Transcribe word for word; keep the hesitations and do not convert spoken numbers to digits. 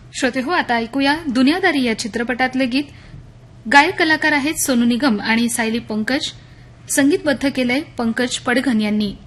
श्रोते हो, आता ऐकूया दुनियादारी या चित्रपटातले गीत. गायक कलाकार आहेत सोनू निगम आणि सायली पंकज. संगीतबद्ध केलंय पंकज पडघन यांनी.